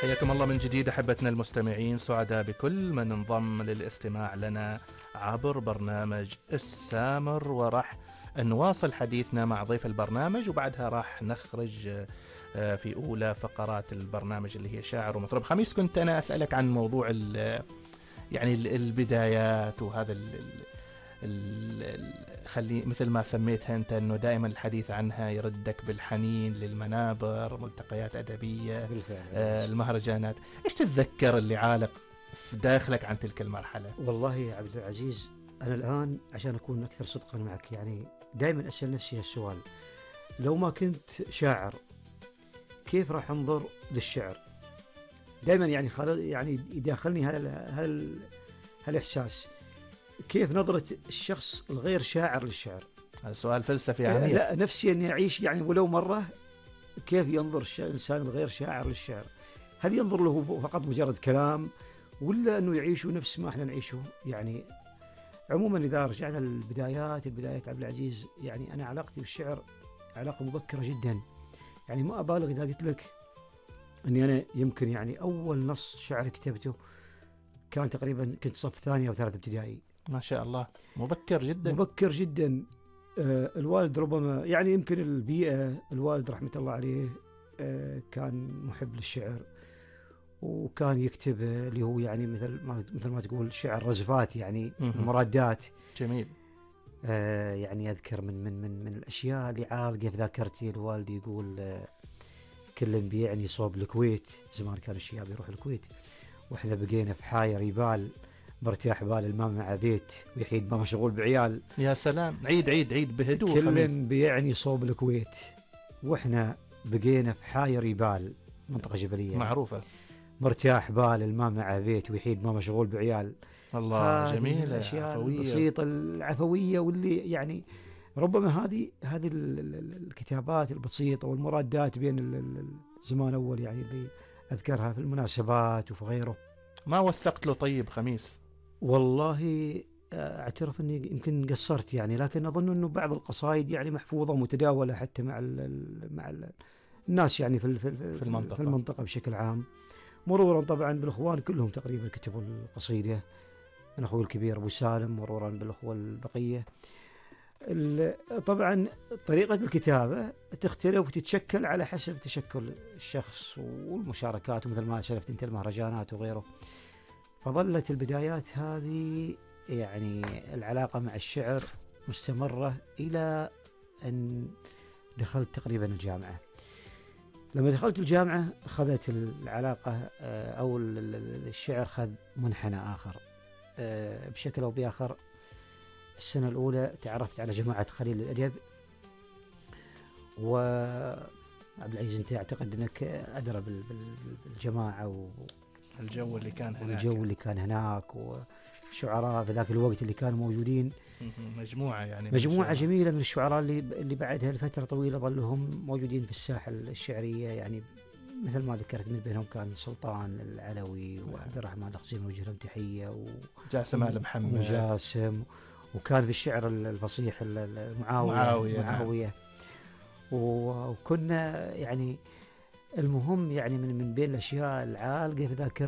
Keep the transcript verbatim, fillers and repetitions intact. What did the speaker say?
حياكم الله من جديد أحبتنا المستمعين، سعداء بكل من انضم للاستماع لنا عبر برنامج السامر، وراح نواصل حديثنا مع ضيف البرنامج وبعدها راح نخرج في أولى فقرات البرنامج اللي هي شاعر ومطرب. خميس، كنت أنا أسألك عن موضوع ال يعني البدايات وهذا ال ال خلي مثل ما سميتها أنت أنه دائما الحديث عنها يردك بالحنين للمنابر، ملتقيات أدبية، آه المهرجانات. إيش تتذكر اللي عالق في داخلك عن تلك المرحلة؟ والله يا عبد العزيز، أنا الآن عشان أكون أكثر صدقا معك يعني دائما أسأل نفسي هالسؤال: لو ما كنت شاعر كيف راح أنظر للشعر؟ دائما يعني خالد يعني يداخلني هذا هذا هالإحساس، كيف نظرة الشخص الغير شاعر للشعر. هذا سؤال فلسفي عميق. لا نفسي أني أعيش يعني ولو مرة كيف ينظر الإنسان الغير شاعر للشعر. هل ينظر له فقط مجرد كلام، ولا أنه يعيشه نفس ما احنا نعيشه؟ يعني عموما إذا رجعنا للبدايات البدايات عبد العزيز، يعني أنا علاقتي بالشعر علاقة مبكرة جدا. يعني ما أبالغ إذا قلت لك أني أنا يمكن يعني أول نص شعر كتبته كان تقريبا كنت صف ثاني أو ثالث ابتدائي. ما شاء الله، مبكر جدا. مبكر جدا. آه الوالد ربما يعني يمكن البيئة، الوالد رحمة الله عليه آه كان محب للشعر، وكان يكتب اللي هو يعني مثل ما مثل ما تقول شعر رزفات، يعني مرادات. جميل. آه يعني أذكر من من من من الأشياء اللي عالقة في ذاكرتي، الوالد يقول آه كل بيعني صوب الكويت. زمان كان الشياب يروح الكويت وإحنا بقينا في حاير يبال، مرتاح بال المام مع بيت، ويحيد ما مشغول بعيال. يا سلام، عيد عيد عيد بهدوء. كل بيعني صوب الكويت وإحنا بقينا في حاير يبال، منطقة جبلية معروفة. مرتاح بال المام مع بيت، ويحيد ما مشغول بعيال. الله، جميلة. الأشياء البسيطة العفوية، واللي يعني ربما هذه هذه الكتابات البسيطة والمرادات بين الزمان أول يعني اللي أذكرها في المناسبات وفي غيره. ما وثقت له طيب خميس؟ والله أعترف أني يمكن قصرت يعني، لكن أظن أنه بعض القصائد يعني محفوظة ومتداولة حتى مع ال مع ال الناس يعني في في المنطقة, في المنطقة بشكل عام، مرورا طبعا بالأخوان كلهم تقريبا كتبوا القصيدة. أنا أخوي الكبير أبو سالم، مرورا بالأخوة البقية. طبعا طريقة الكتابة تختلف وتتشكل على حسب تشكل الشخص والمشاركات، ومثل ما شرفت أنت المهرجانات وغيره. فظلت البدايات هذه يعني العلاقة مع الشعر مستمرة إلى أن دخلت تقريبا الجامعة. لما دخلت الجامعة أخذت العلاقة أو الشعر خذ منحنى آخر بشكل أو بآخر. السنة الأولى تعرفت على جماعة خليل الأدب، وعبد العزيز أنت أعتقد أنك أدرى بالجماعة والجو اللي كان هناك والجو اللي كان هناك والشعراء في ذاك الوقت اللي كانوا موجودين. مجموعة يعني مجموعة جميلة من الشعراء اللي اللي بعدها لفترة طويلة ظلوا هم موجودين في الساحة الشعرية، يعني مثل ما ذكرت من بينهم كان سلطان العلوي وعبد الرحمن الخزيمي وجه لهم تحية، وجاسم آل محمد وجاسم، وكان في الشعر الفصيح المعاوية معاوية, معاوية. وكنا يعني المهم يعني من من بين الأشياء العالقة في ذاكرتي